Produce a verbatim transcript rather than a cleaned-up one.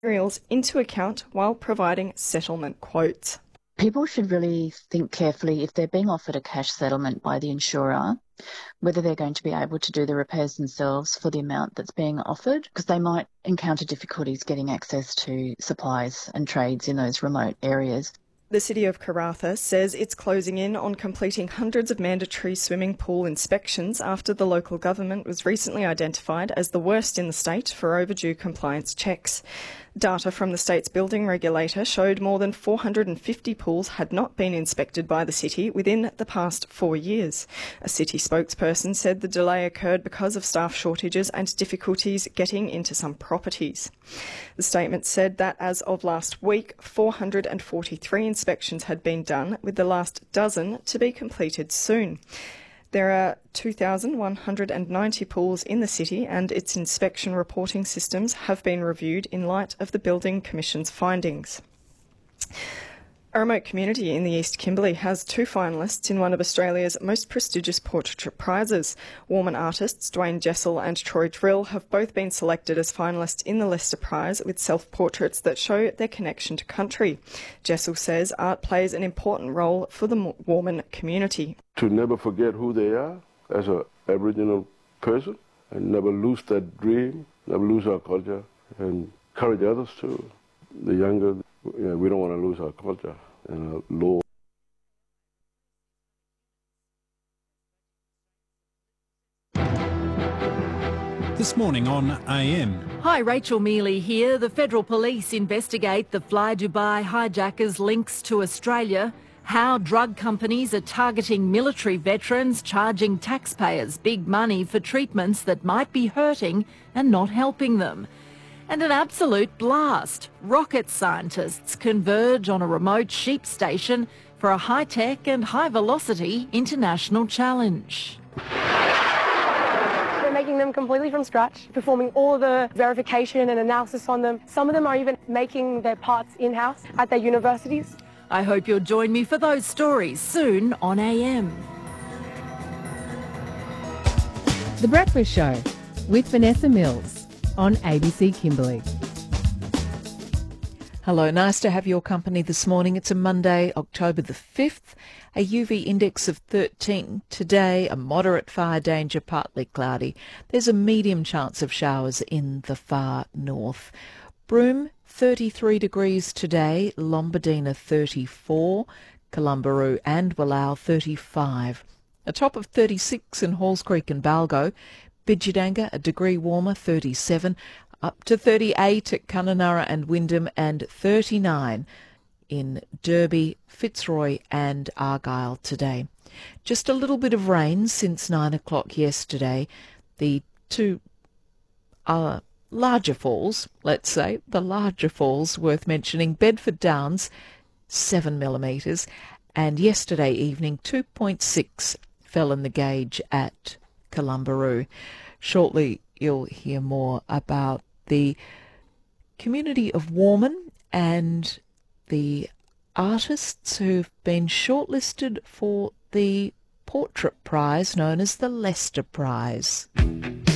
materials into account while providing settlement quotes. People should really think carefully if they're being offered a cash settlement by the insurer, whether they're going to be able to do the repairs themselves for the amount that's being offered, because they might encounter difficulties getting access to supplies and trades in those remote areas. The City of Karratha says it's closing in on completing hundreds of mandatory swimming pool inspections after the local government was recently identified as the worst in the state for overdue compliance checks. Data from the state's building regulator showed more than four hundred fifty pools had not been inspected by the city within the past four years. A city spokesperson said the delay occurred because of staff shortages and difficulties getting into some properties. The statement said that as of last week, four hundred forty-three inspections had been done, with the last dozen to be completed soon. There are two thousand one hundred ninety pools in the city, and its inspection reporting systems have been reviewed in light of the Building Commission's findings. A remote community in the East Kimberley has two finalists in one of Australia's most prestigious portraiture prizes. Warman artists Dwayne Jessel and Troy Drill have both been selected as finalists in the Lester Prize with self-portraits that show their connection to country. Jessel says art plays an important role for the Warman community. To never forget who they are as an Aboriginal person and never lose that dream, never lose our culture, and encourage others too. The younger, you know, we don't want to lose our culture and our law. This morning on A M. Hi, Rachel Mealy here. The Federal Police investigate the Fly Dubai hijackers' links to Australia, how drug companies are targeting military veterans, charging taxpayers big money for treatments that might be hurting and not helping them. And an absolute blast. Rocket scientists converge on a remote sheep station for a high-tech and high-velocity international challenge. They're making them completely from scratch, performing all the verification and analysis on them. Some of them are even making their parts in-house at their universities. I hope you'll join me for those stories soon on A M. The Breakfast Show with Vanessa Mills on A B C Kimberley. Hello, nice to have your company this morning. It's a Monday, October the fifth, a U V index of thirteen. Today, a moderate fire danger, partly cloudy. There's a medium chance of showers in the far north. Broome, thirty-three degrees today, Lombardina thirty-four, Columbaroo and Wallau thirty-five. A top of thirty-six in Halls Creek and Balgo. Bidjadanga, a degree warmer, thirty-seven, up to thirty-eight at Kununurra and Wyndham, and thirty-nine in Derby, Fitzroy and Argyle today. Just a little bit of rain since nine o'clock yesterday. The two uh, larger falls, let's say, the larger falls worth mentioning, Bedford Downs, seven millimetres, and yesterday evening two point six fell in the gauge at Columbaroo. Shortly you'll hear more about the community of Warman and the artists who've been shortlisted for the portrait prize known as the Lester Prize.